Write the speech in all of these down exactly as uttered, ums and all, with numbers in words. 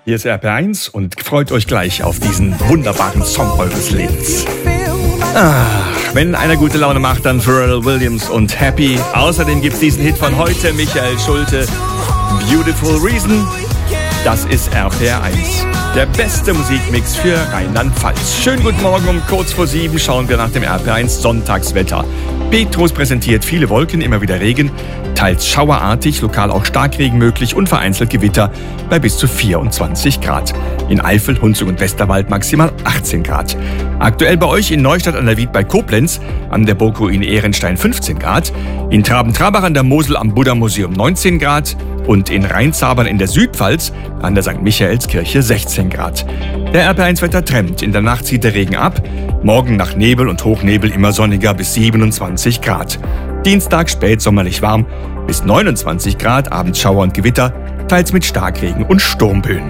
Hier ist R P R eins und freut euch gleich auf diesen wunderbaren Song eures Lebens. Ach, wenn einer gute Laune macht, dann Pharrell Williams und Happy. Außerdem gibt's diesen Hit von heute, Michael Schulte, Beautiful Reason. Das ist R P R eins, der beste Musikmix für Rheinland-Pfalz. Schönen guten Morgen, um kurz vor sieben schauen wir nach dem R P R eins Sonntagswetter. Petrus präsentiert viele Wolken, immer wieder Regen, teils schauerartig, lokal auch Starkregen möglich und vereinzelt Gewitter bei bis zu vierundzwanzig Grad. In Eifel, Hunsrück und Westerwald maximal achtzehn Grad. Aktuell bei euch in Neustadt an der Wied bei Koblenz, an der Burgruine Ehrenstein fünfzehn Grad, in Traben-Trabach an der Mosel am Buddha-Museum neunzehn Grad und in Rheinzabern in der Südpfalz an der Sankt Michaelskirche sechzehn Grad. Der R P R eins Wetter trennt, in der Nacht zieht der Regen ab, morgen nach Nebel und Hochnebel immer sonniger bis siebenundzwanzig Grad. Dienstag spätsommerlich warm bis neunundzwanzig Grad, abends Schauer und Gewitter, teils mit Starkregen und Sturmböen.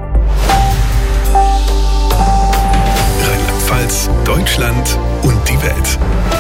Rheinland-Pfalz, Deutschland und die Welt.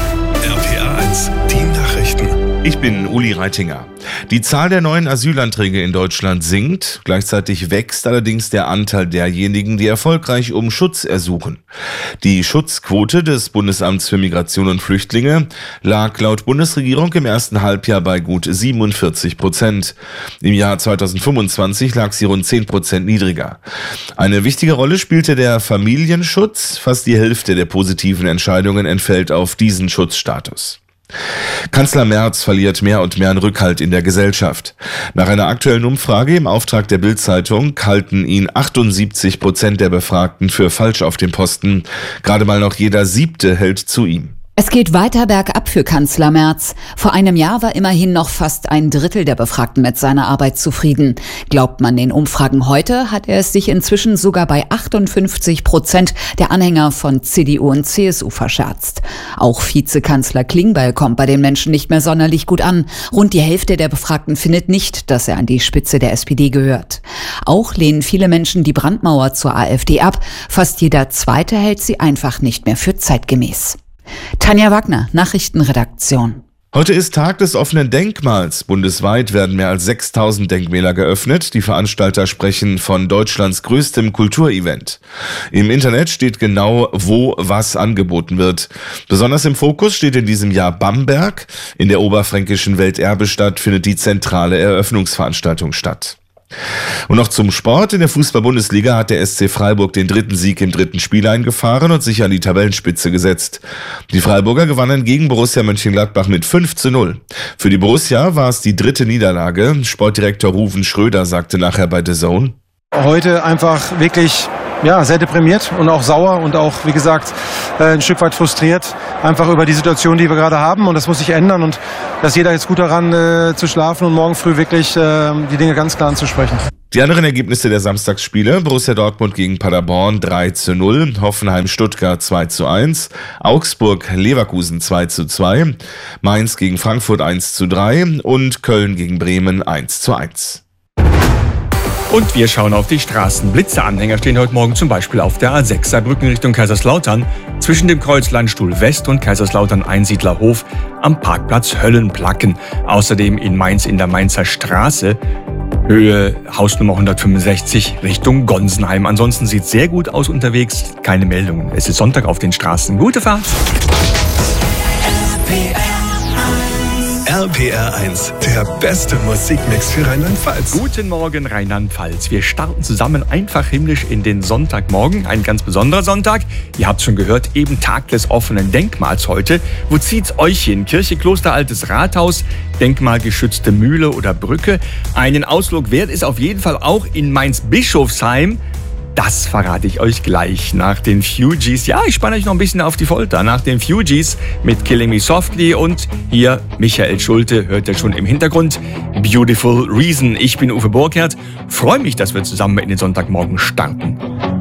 R P R eins, die Nachrichten. Ich bin Uli Reitinger. Die Zahl der neuen Asylanträge in Deutschland sinkt. Gleichzeitig wächst allerdings der Anteil derjenigen, die erfolgreich um Schutz ersuchen. Die Schutzquote des Bundesamts für Migration und Flüchtlinge lag laut Bundesregierung im ersten Halbjahr bei gut siebenundvierzig Prozent. Im Jahr zweitausendfünfundzwanzig lag sie rund zehn Prozent niedriger. Eine wichtige Rolle spielte der Familienschutz. Fast die Hälfte der positiven Entscheidungen entfällt auf diesen Schutzstatus. Kanzler Merz verliert mehr und mehr an Rückhalt in der Gesellschaft. Nach einer aktuellen Umfrage im Auftrag der Bild-Zeitung halten ihn achtundsiebzig Prozent der Befragten für falsch auf dem Posten. Gerade mal noch jeder Siebte hält zu ihm. Es geht weiter bergab für Kanzler Merz. Vor einem Jahr war immerhin noch fast ein Drittel der Befragten mit seiner Arbeit zufrieden. Glaubt man den Umfragen heute, hat er es sich inzwischen sogar bei achtundfünfzig Prozent der Anhänger von C D U und C S U verscherzt. Auch Vizekanzler Klingbeil kommt bei den Menschen nicht mehr sonderlich gut an. Rund die Hälfte der Befragten findet nicht, dass er an die Spitze der S P D gehört. Auch lehnen viele Menschen die Brandmauer zur AfD ab. Fast jeder Zweite hält sie einfach nicht mehr für zeitgemäß. Tanja Wagner, Nachrichtenredaktion. Heute ist Tag des offenen Denkmals. Bundesweit werden mehr als sechstausend Denkmäler geöffnet. Die Veranstalter sprechen von Deutschlands größtem Kulturevent. Im Internet steht genau, wo was angeboten wird. Besonders im Fokus steht in diesem Jahr Bamberg. In der oberfränkischen Welterbestadt findet die zentrale Eröffnungsveranstaltung statt. Und noch zum Sport. In der Fußball-Bundesliga hat der S C Freiburg den dritten Sieg im dritten Spiel eingefahren und sich an die Tabellenspitze gesetzt. Die Freiburger gewannen gegen Borussia Mönchengladbach mit fünf zu null. Für die Borussia war es die dritte Niederlage. Sportdirektor Ruven Schröder sagte nachher bei The Zone: Heute einfach wirklich ja, sehr deprimiert und auch sauer und auch, wie gesagt, ein Stück weit frustriert, einfach über die Situation, die wir gerade haben. Und das muss sich ändern und dass jeder jetzt gut daran äh, zu schlafen und morgen früh wirklich äh, die Dinge ganz klar anzusprechen. Die anderen Ergebnisse der Samstagsspiele: Borussia Dortmund gegen Paderborn drei zu null, Hoffenheim Stuttgart zwei zu eins, Augsburg Leverkusen zwei zu zwei, Mainz gegen Frankfurt eins zu drei und Köln gegen Bremen eins zu eins. Und wir schauen auf die Straßen. Blitzeanhänger stehen heute Morgen zum Beispiel auf der A sechs Saarbrücken Richtung Kaiserslautern zwischen dem Kreuz Landstuhl West und Kaiserslautern Einsiedlerhof am Parkplatz Höllenplacken. Außerdem in Mainz in der Mainzer Straße, Höhe Hausnummer hundertfünfundsechzig Richtung Gonsenheim. Ansonsten sieht es sehr gut aus unterwegs. Keine Meldungen. Es ist Sonntag auf den Straßen. Gute Fahrt! R P R eins, der beste Musikmix für Rheinland-Pfalz. Guten Morgen Rheinland-Pfalz. Wir starten zusammen einfach himmlisch in den Sonntagmorgen. Ein ganz besonderer Sonntag. Ihr habt schon gehört, eben Tag des offenen Denkmals heute. Wo zieht's euch hin? Kirche, Kloster, Altes Rathaus, denkmalgeschützte Mühle oder Brücke? Einen Ausflug wert ist auf jeden Fall auch in Mainz-Bischofsheim. Das verrate ich euch gleich nach den Fugees. Ja, ich spanne euch noch ein bisschen auf die Folter. Nach den Fugees mit Killing Me Softly und hier Michael Schulte, hört ihr schon im Hintergrund. Beautiful Reason. Ich bin Uwe Burkhardt. Freue mich, dass wir zusammen in den Sonntagmorgen starten.